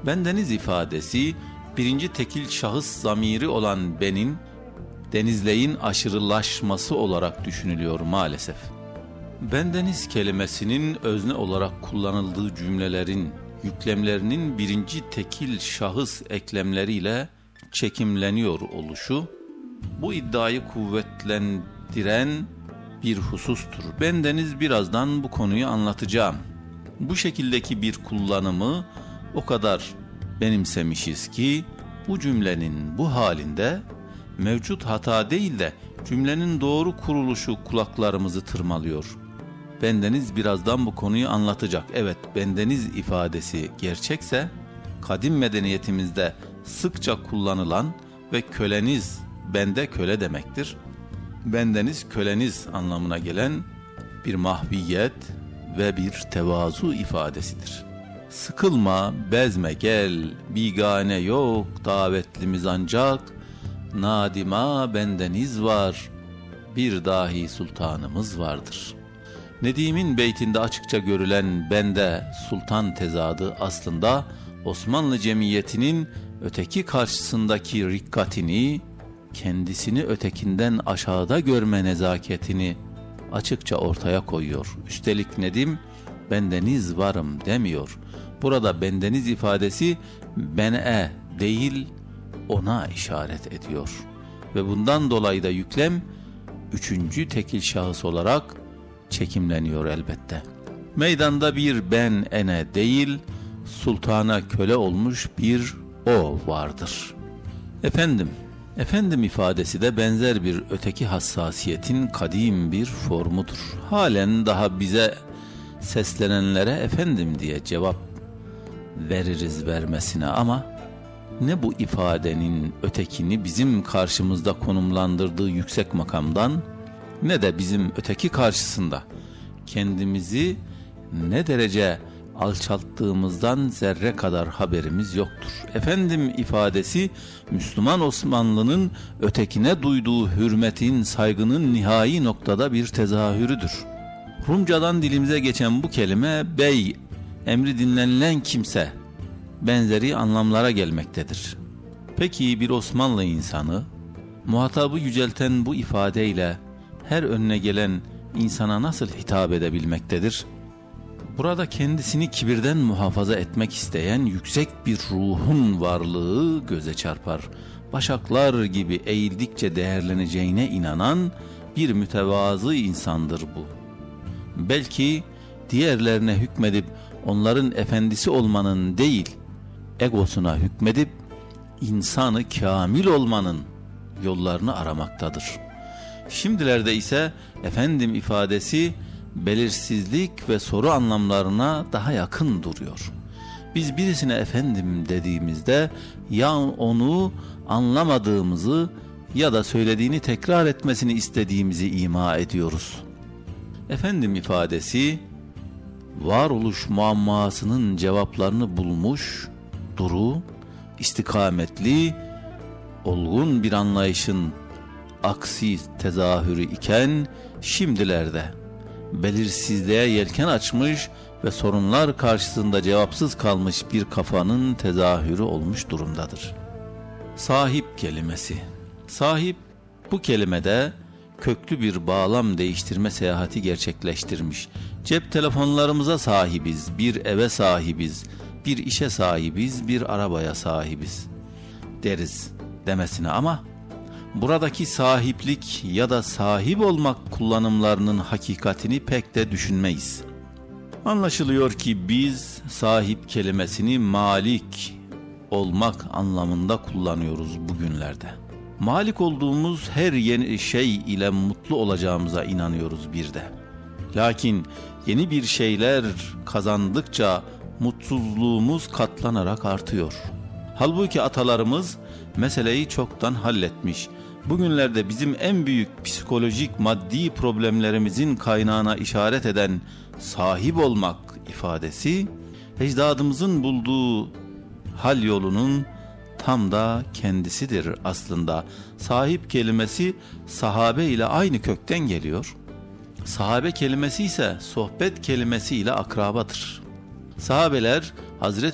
Bendeniz ifadesi birinci tekil şahıs zamiri olan benin, denizleyin aşırılaşması olarak düşünülüyor maalesef. Bendeniz kelimesinin özne olarak kullanıldığı cümlelerin yüklemlerinin birinci tekil şahıs eklemleriyle çekimleniyor oluşu, bu iddiayı kuvvetlendiren bir husustur. Bendeniz birazdan bu konuyu anlatacağım. Bu şekildeki bir kullanımı o kadar benimsemişiz ki bu cümlenin bu halinde mevcut hata değil de cümlenin doğru kuruluşu kulaklarımızı tırmalıyor. Bendeniz birazdan bu konuyu anlatacak. Evet, bendeniz ifadesi gerçekse kadim medeniyetimizde sıkça kullanılan ve köleniz, bende köle demektir. Bendeniz köleniz anlamına gelen bir mahviyet ve bir tevazu ifadesidir. Sıkılma, bezme gel, bigane yok, davetlimiz ancak, nadima bendeniz var, bir dahi sultanımız vardır. Nedim'in beytinde açıkça görülen bende sultan tezadı aslında Osmanlı cemiyetinin öteki karşısındaki rikkatini, kendisini ötekinden aşağıda görme nezaketini açıkça ortaya koyuyor. Üstelik Nedim bendeniz varım demiyor. Burada bendeniz ifadesi ben'e değil ona işaret ediyor. Ve bundan dolayı da yüklem üçüncü tekil şahıs olarak çekimleniyor elbette. Meydanda bir ben ene değil, sultana köle olmuş bir o vardır. Efendim ifadesi de benzer bir öteki hassasiyetin kadim bir formudur. Halen daha bize seslenenlere efendim diye cevap veririz vermesine ama ne bu ifadenin ötekini bizim karşımızda konumlandırdığı yüksek makamdan ne de bizim öteki karşısında kendimizi ne derece alçalttığımızdan zerre kadar haberimiz yoktur. Efendim ifadesi Müslüman Osmanlı'nın ötekine duyduğu hürmetin, saygının nihai noktada bir tezahürüdür. Rumcadan dilimize geçen bu kelime bey, emri dinlenilen kimse benzeri anlamlara gelmektedir. Peki bir Osmanlı insanı muhatabı yücelten bu ifadeyle her önüne gelen insana nasıl hitap edebilmektedir? Burada kendisini kibirden muhafaza etmek isteyen yüksek bir ruhun varlığı göze çarpar. Başaklar gibi eğildikçe değerleneceğine inanan bir mütevazı insandır bu. Belki diğerlerine hükmedip onların efendisi olmanın değil, egosuna hükmedip insanı kamil olmanın yollarını aramaktadır. Şimdilerde ise efendim ifadesi belirsizlik ve soru anlamlarına daha yakın duruyor. Biz birisine efendim dediğimizde ya onu anlamadığımızı ya da söylediğini tekrar etmesini istediğimizi ima ediyoruz. Efendim ifadesi varoluş muammasının cevaplarını bulmuş, duru, istikametli, olgun bir anlayışın aksi tezahürü iken şimdilerde belirsizliğe yelken açmış ve sorunlar karşısında cevapsız kalmış bir kafanın tezahürü olmuş durumdadır. Sahip kelimesi. Sahip bu kelimede köklü bir bağlam değiştirme seyahati gerçekleştirmiş. Cep telefonlarımıza sahibiz, bir eve sahibiz, bir işe sahibiz, bir arabaya sahibiz deriz demesine ama buradaki sahiplik ya da sahip olmak kullanımlarının hakikatini pek de düşünmeyiz. Anlaşılıyor ki biz sahip kelimesini malik olmak anlamında kullanıyoruz bugünlerde. Malik olduğumuz her yeni şey ile mutlu olacağımıza inanıyoruz bir de. Lakin yeni bir şeyler kazandıkça mutsuzluğumuz katlanarak artıyor. Halbuki atalarımız meseleyi çoktan halletmiş. Bugünlerde bizim en büyük psikolojik maddi problemlerimizin kaynağına işaret eden sahip olmak ifadesi, ecdadımızın bulduğu hal yolunun tam da kendisidir aslında. Sahip kelimesi sahabe ile aynı kökten geliyor. Sahabe kelimesi ise sohbet kelimesi ile akrabadır. Sahabeler Hazreti